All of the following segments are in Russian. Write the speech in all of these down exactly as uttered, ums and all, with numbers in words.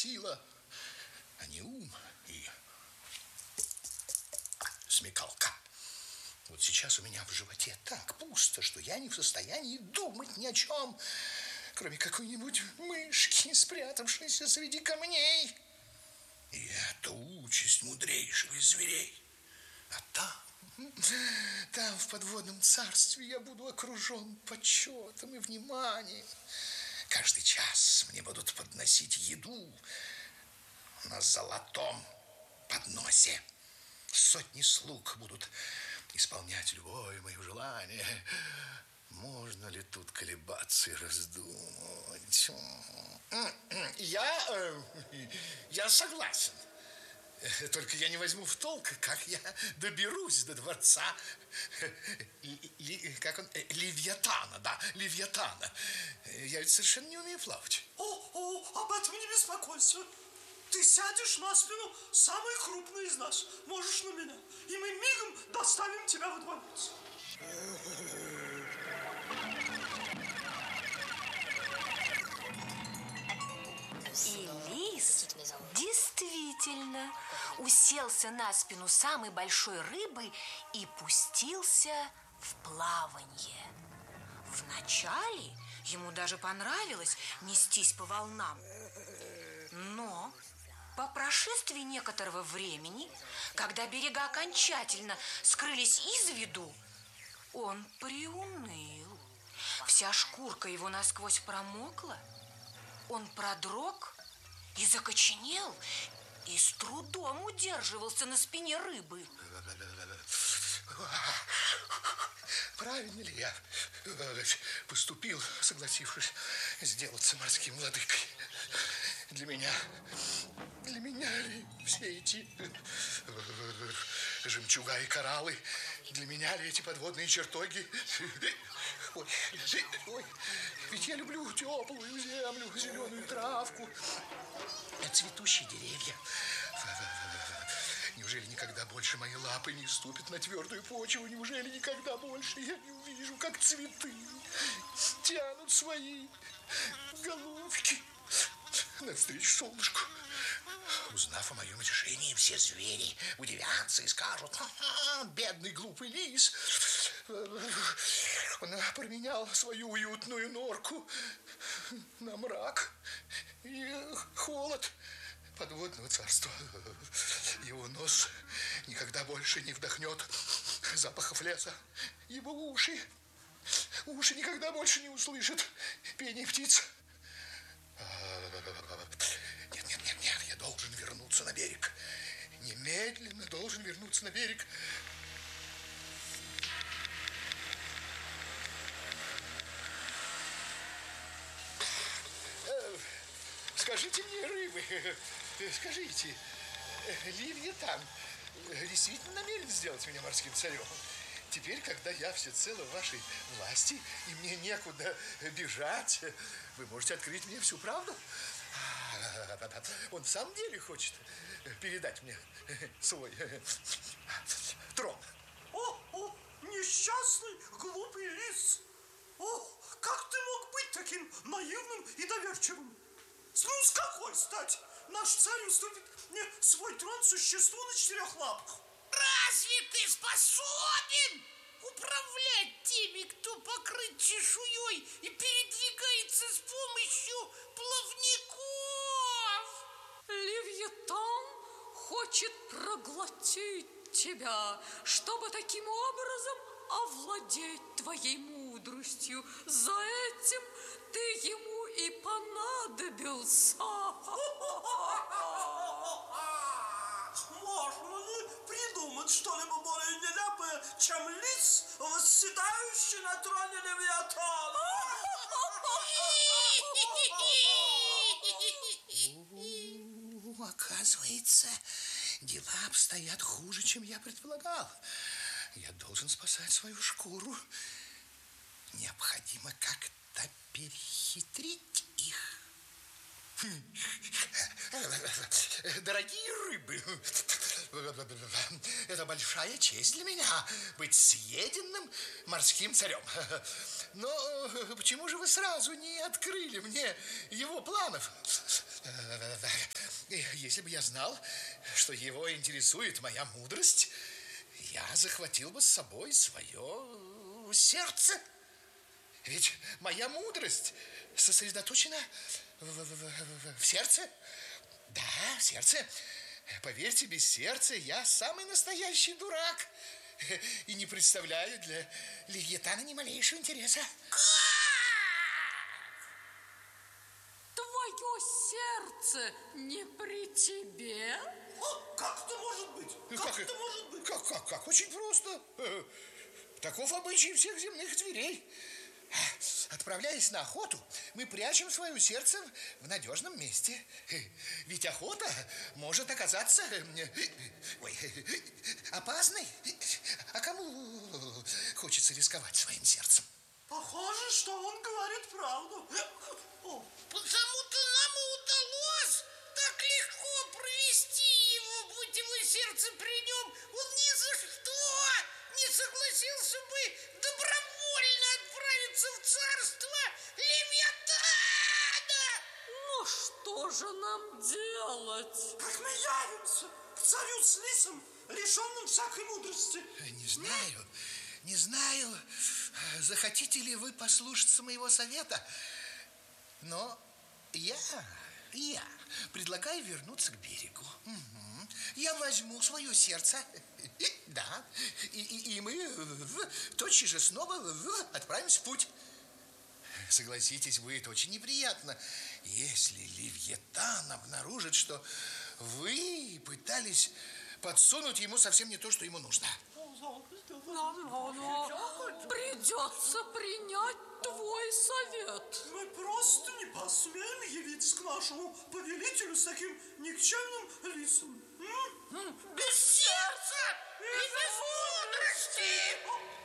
сила, а не ум и смекалка. Вот сейчас у меня в животе так пусто, что я не в состоянии думать ни о чем, кроме какой-нибудь мышки, спрятавшейся среди камней. И это участь мудрейших из зверей. А там, там, в подводном царстве, я буду окружен почетом и вниманием. Каждый час мне будут подносить еду на золотом подносе. Сотни слуг будут исполнять любое мое желание. Можно ли тут колебаться и раздумывать? Я, я согласен. Только я не возьму в толк, как я доберусь до дворца Ли, как он? Левиатана, да, Левиатана. Я ведь совершенно не умею плавать. О, о, об этом не беспокойся. Ты сядешь на спину самый крупный из нас. Можешь на меня. И мы мигом доставим тебя во дворец. И лис действительно уселся на спину самой большой рыбы и пустился в плаванье. Вначале ему даже понравилось нестись по волнам. Но по прошествии некоторого времени, когда берега окончательно скрылись из виду, он приуныл. Вся шкурка его насквозь промокла. Он продрог и закоченел, и с трудом удерживался на спине рыбы. Правильно ли я поступил, согласившись сделаться морским владыкой? Для меня, для меня ли все эти жемчуга и кораллы? Для меня ли эти подводные чертоги? Ой, ой, ведь я люблю теплую землю, зеленую травку, цветущие деревья. Неужели никогда больше мои лапы не ступят на твердую почву? Неужели никогда больше я не увижу, как цветы тянут свои головки навстречу солнышку? Узнав о моем решении, все звери удивятся и скажут: ха-ха, бедный глупый лис, он променял свою уютную норку на мрак и холод подводного царства. Его нос никогда больше не вдохнет запахов леса. Его уши, уши никогда больше не услышат пение птиц. Нет, нет, нет, нет, я должен вернуться на берег. Немедленно должен вернуться на берег. Скажите мне, рыбы, скажите, Левиатан действительно намерен сделать меня морским царем? Теперь, когда я всецело в вашей власти, и мне некуда бежать, вы можете открыть мне всю правду? Он в самом деле хочет передать мне свой трон. О, о, несчастный глупый лис. О, как ты мог быть таким наивным и доверчивым? Ну, с какой стати наш царь уступит мне свой трон существу на четырех лапах? Разве ты способен управлять теми, кто покрыт чешуей и передвигается с помощью плавников? Левиатан хочет проглотить тебя, чтобы таким образом овладеть твоей мудростью. За этим ты ему и понадобился. Можно ли придумать что-либо более нелепое, чем лис, восседающий на троне Левиатана? Оказывается, дела обстоят хуже, чем я предполагал. Я должен спасать свою шкуру. Необходимо как-то перехитрить их. Дорогие рыбы, это большая честь для меня быть съеденным морским царем. Но почему же вы сразу не открыли мне его планов? если бы я знал, что его интересует моя мудрость, я захватил бы с собой свое сердце. Ведь моя мудрость сосредоточена в, в, в, в сердце. Да, в сердце. Поверьте, без сердца я самый настоящий дурак. И не представляю для Левьетана ни малейшего интереса. Твое сердце не при тебе? О, как это может быть? Как, как это может быть? Как, как, как? Очень просто. Таков обычай всех земных зверей. Отправляясь на охоту, мы прячем свое сердце в надежном месте. Ведь охота может оказаться ой, опасной. А кому хочется рисковать своим сердцем? Похоже, что он говорит правду. О. Потому-то нам и удалось так легко провести его, будь его сердце при нем. Он ни за что не согласился бы добровольно отправиться в царство Левьетана. Ну что же нам делать? Как мы явимся к царю с лисом, лишенным всякой мудрости? Не знаю, не знаю, захотите ли вы послушаться моего совета, но я, я предлагаю вернуться к берегу. Угу. Я возьму свое сердце, да, и, и, и мы тотчас же снова отправимся в путь. Согласитесь, будет очень неприятно, если Левьетан обнаружит, что вы пытались подсунуть ему совсем не то, что ему нужно. Придется принять твой совет. Мы просто не посмеем явиться к нашему повелителю с таким никчемным лисом. М? Без сердца и без мудрости.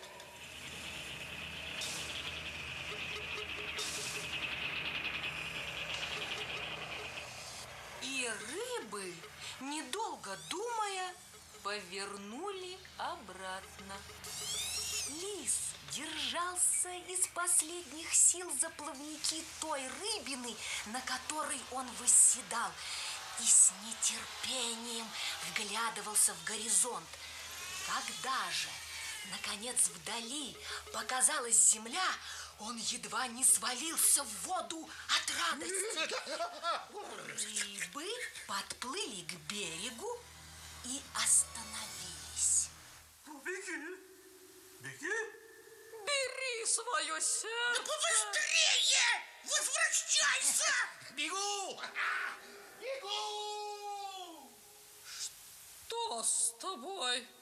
И рыбы, недолго думая, повернули обратно. Лис держался из последних сил за плавники той рыбины, на которой он восседал, и с нетерпением вглядывался в горизонт. Когда же, наконец, вдали показалась земля, он едва не свалился в воду от радости. Рыбы подплыли к берегу и остановились. Беги, беги. Бери свое сердце. Да побыстрее! Возвращайся! Бегу! Бегу! Что с тобой?